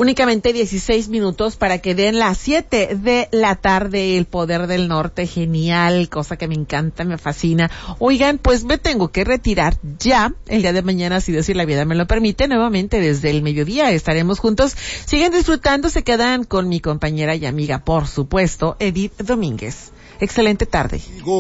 Únicamente 16 minutos para que den las 7 de la tarde. El Poder del Norte, genial, cosa que me encanta, me fascina. Oigan, pues me tengo que retirar ya. El día de mañana, si Dios y la vida me lo permite, nuevamente desde el mediodía estaremos juntos. Siguen disfrutando, se quedan con mi compañera y amiga, por supuesto, Edith Domínguez. Excelente tarde.